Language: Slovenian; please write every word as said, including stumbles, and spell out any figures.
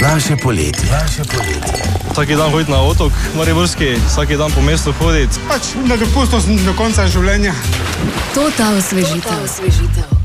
Vaše poletje. Vaše poletje. Vsaki dan hoditi na otok, mariborski, vsaki dan po mestu hoditi. Pač na dopustu do konca življenja. To ta osvežitev.